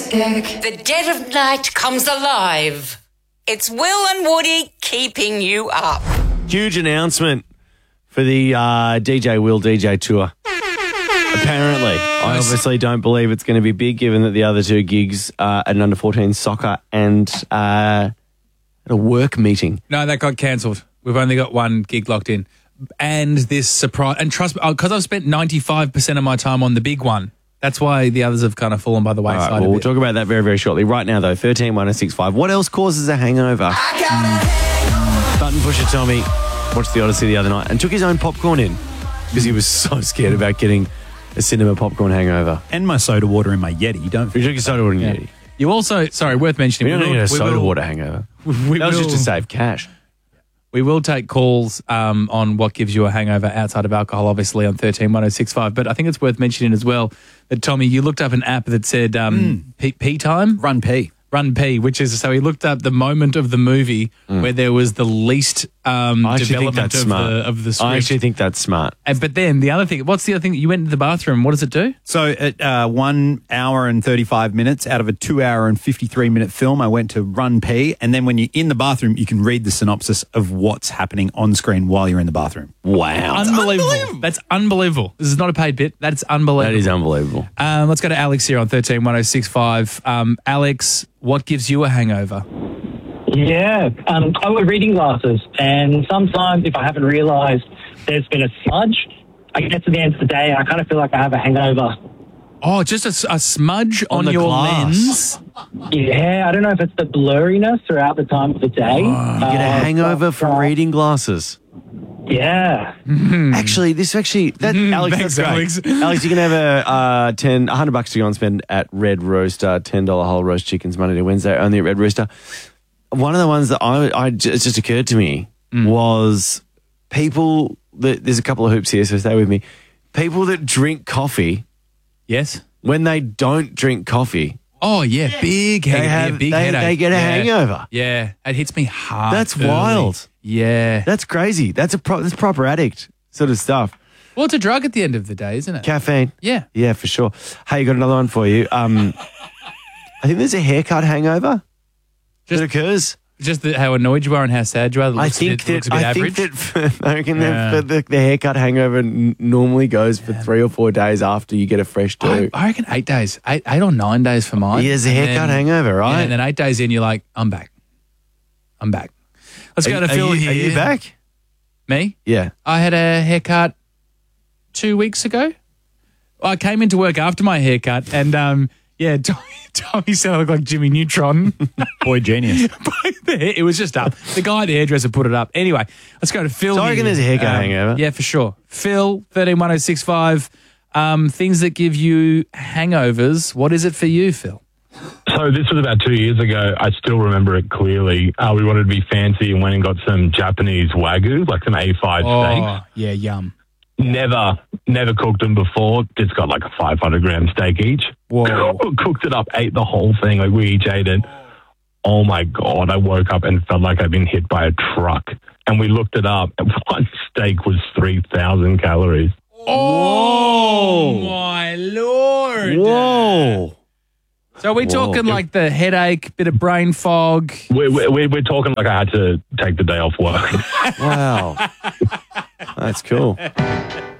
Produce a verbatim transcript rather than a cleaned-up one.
Fantastic. The dead of night comes alive. It's Will and Woody keeping you up. Huge announcement for the uh, D J Will D J tour. Apparently. I obviously don't believe it's going to be big, given that the other two gigs are at an under fourteen soccer and uh, at a work meeting. No, that got cancelled. We've only got one gig locked in. And this surprise, and trust me, because I've spent ninety-five percent of my time on the big one. That's why the others have kind of fallen by the wayside. All right, well, a we'll bit. talk about that very, very shortly. Right now, though, thirteen one oh six five. What else causes a hangover? Mm. Button pusher Tommy watched the Odyssey the other night and took his own popcorn in because he was so scared about getting a cinema popcorn hangover. And my soda water in my Yeti. Don't You took your soda water in your Yeah. Yeti. You also, sorry, worth mentioning. We don't will- need a we soda will- water hangover. We That was will, just to save cash. we will take calls um, on what gives you a hangover outside of alcohol, obviously, on thirteen one oh six five. But I think it's worth mentioning as well that, Tommy, you looked up an app that said um, P, P time? Run P. Run P, which is, so he looked up the moment of the movie where there was the least um, I actually think development that's of smart. the, of the script. I actually think that's smart. And, but then the other thing, what's the other thing? You went into the bathroom. What does it do? So at uh, one hour and thirty-five minutes out of a two hour and fifty-three minute film, I went to Run P. And then when you're in the bathroom, you can read the synopsis of what's happening on screen while you're in the bathroom. Wow. Unbelievable. That's unbelievable. This is not a paid bit. That's unbelievable. That is unbelievable. Um, let's go to Alex here on thirteen one oh six five. Um, Alex, what gives you a hangover? Yeah, um, I wear reading glasses, and sometimes if I haven't realised there's been a smudge, I get to the end of the day, I kind of feel like I have a hangover. Oh, just a, s- a smudge on, On the your glass. lens? Yeah, I don't know if it's the blurriness throughout the time of the day. You get a Uh, hangover but, from uh, reading glasses. Yeah. Actually, this actually, that, Alex, Thanks, that's great. Alex. Alex, you can have a uh, ten, one hundred bucks to go and spend at Red Rooster, ten dollars whole roast chickens Monday to Wednesday, only at Red Rooster. One of the ones that I, I j- it just occurred to me was people that, there's a couple of hoops here, so stay with me. People that drink coffee Yes. when they don't drink coffee, Oh, yeah, big they, headache. have, yeah, big they, headache. they get a Yeah. hangover. Yeah, it hits me hard. That's early. wild. Yeah. That's crazy. That's a pro- that's proper addict sort of stuff. Well, it's a drug at the end of the day, isn't it? Caffeine. Yeah. Yeah, for sure. Hey, got another one for you. Um, I think there's a haircut hangover Just- that occurs. Just the, how annoyed you are and how sad you are. That I looks a think bit, looks a that bit I average. think that I reckon Yeah. that the, the haircut hangover n- normally goes for three or four days after you get a fresh I, do. I reckon eight days, eight, eight or nine days for mine. Yeah, there's a And haircut then- hangover, right? Yeah, and then eight days in, you're like, I'm back. I'm back. Let's are, go to are Phil you, here. Are you back? Me? Yeah. I had a haircut two weeks ago. I came into work after my haircut, and um, yeah, Tommy, Tommy said I looked like Jimmy Neutron. Boy, genius. But the hair- it was just up. The guy, the hairdresser, put it up. Anyway, let's go to Phil. So I here. reckon there's a haircut hangover. Yeah, for sure. Phil, thirteen one oh six five. Um, things that give you hangovers. What is it for you, Phil? So this was about two years ago. I still remember it clearly. Uh, we wanted to be fancy and went and got some Japanese Wagyu, like some A five steaks. yeah, yum. Never, never cooked them before. Just got like a five hundred gram steak each. Whoa. Cooked it up, ate the whole thing. Like we each ate it. Oh my God. I woke up and felt like I'd been hit by a truck. And we looked it up. And one steak was three thousand calories. Oh, my Lord. Whoa. So are we Whoa. talking like the headache, bit of brain fog? We're, we're, we're talking like I had to take the day off work. Wow. That's cool.